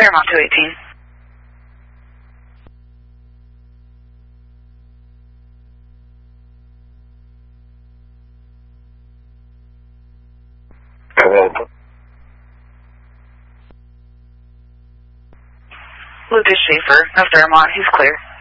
Fairmont 218. Lucas Schaefer of Fairmont, he's clear.